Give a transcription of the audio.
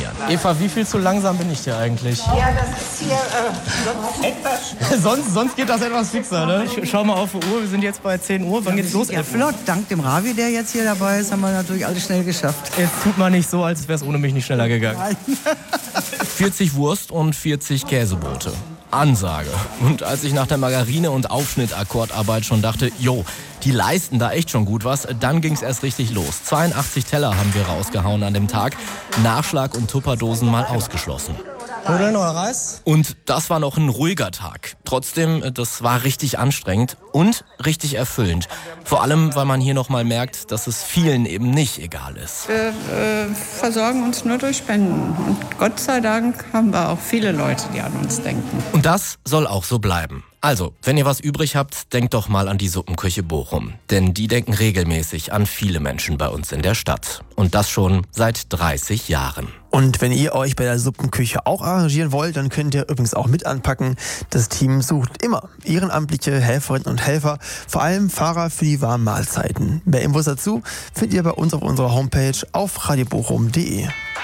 konsumieren. Eva, wie viel zu langsam bin ich dir eigentlich? Ja, das ist hier etwas... sonst geht das etwas fixer, ne? Ich schau mal auf die Uhr, wir sind jetzt bei 10 Uhr. Wann geht's los? Ja, flott. Dank dem Ravi, der jetzt hier dabei ist, haben wir natürlich alles schnell geschafft. Jetzt tut man nicht so, als wäre es ohne mich nicht schneller gegangen. 40 Wurst und 40 Käsebrote. Ansage. Und als ich nach der Margarine- und Aufschnittakkordarbeit schon dachte, jo, die leisten da echt schon gut was, dann ging's erst richtig los. 82 Teller haben wir rausgehauen an dem Tag. Nachschlag und Tupperdosen mal ausgeschlossen. Nudeln oder Reis? Und das war noch ein ruhiger Tag. Trotzdem, das war richtig anstrengend und richtig erfüllend. Vor allem, weil man hier noch mal merkt, dass es vielen eben nicht egal ist. Wir versorgen uns nur durch Spenden. Und Gott sei Dank haben wir auch viele Leute, die an uns denken. Und das soll auch so bleiben. Also, wenn ihr was übrig habt, denkt doch mal an die Suppenküche Bochum. Denn die denken regelmäßig an viele Menschen bei uns in der Stadt. Und das schon seit 30 Jahren. Und wenn ihr euch bei der Suppenküche auch arrangieren wollt, dann könnt ihr übrigens auch mit anpacken. Das Team sucht immer ehrenamtliche Helferinnen und Helfer, vor allem Fahrer für die warmen Mahlzeiten. Mehr Infos dazu findet ihr bei uns auf unserer Homepage auf radiobochum.de.